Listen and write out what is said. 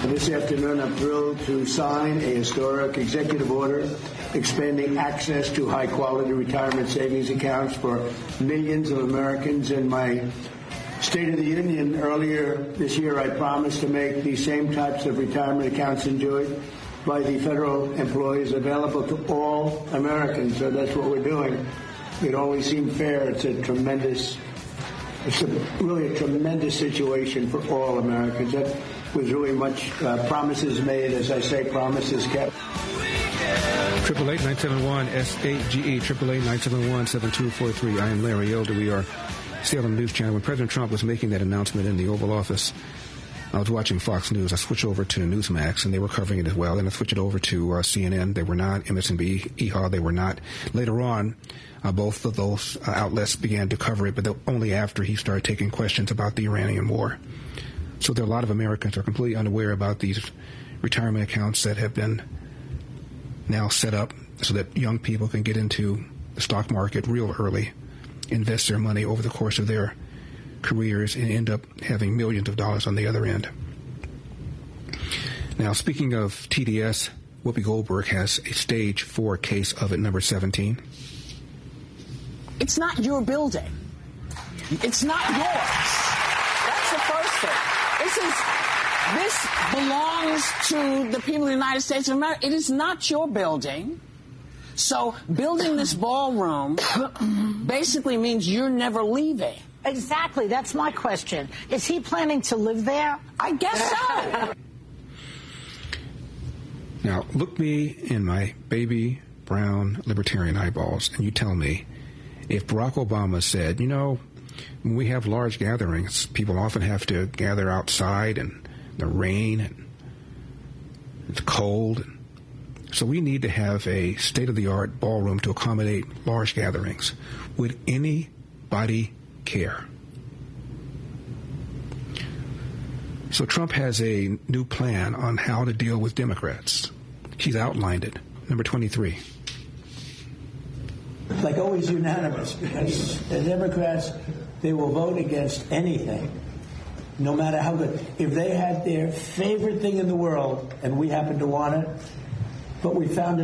This afternoon, I'm thrilled to sign a historic executive order expanding access to high-quality retirement savings accounts for millions of Americans. In my State of the Union earlier this year, I promised to make these same types of retirement accounts enjoyed by the federal employees available to all Americans. So that's what we're doing. It always seemed fair. It's really a tremendous situation for all Americans. That was really much promises made, as I say, promises kept. 888-971-SAGE, 888-971-7243. I am Larry Elder. We are still on the news channel. When President Trump was making that announcement in the Oval Office, I was watching Fox News. I switched over to Newsmax, and they were covering it as well. And I switched it over to CNN. They were not. MSNBC, EHA, they were not. Later on, both of those outlets began to cover it, but only after he started taking questions about the Iranian war. So there are a lot of Americans who are completely unaware about these retirement accounts that have been now set up so that young people can get into the stock market real early, invest their money over the course of their careers, and end up having millions of dollars on the other end. Now, speaking of TDS, Whoopi Goldberg has a stage 4 case of it, number 17. It's not your building. It's not yours. That's the first thing. This belongs to the people of the United States of America. It is not your building. So building this ballroom basically means you're never leaving. Exactly. That's my question. Is he planning to live there? I guess so. Now, look me in my baby brown libertarian eyeballs, and you tell me, if Barack Obama said, when we have large gatherings, people often have to gather outside in the rain and it's cold. So we need to have a state-of-the-art ballroom to accommodate large gatherings. Would anybody care? So Trump has a new plan on how to deal with Democrats. He's outlined it. Number 23. Like always unanimous, because the Democrats, they will vote against anything, no matter how good. If they had their favorite thing in the world and we happen to want it, but we found it